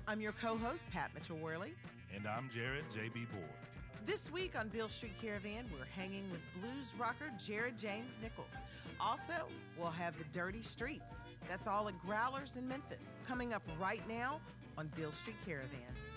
I'm your co-host, Pat Mitchell-Worley. And I'm Jared J.B. Board. This week on Beale Street Caravan, we're hanging with blues rocker Jared James Nichols. Also, we'll have the Dirty Streets. That's all at Growlers in Memphis. Coming up right now on Beale Street Caravan.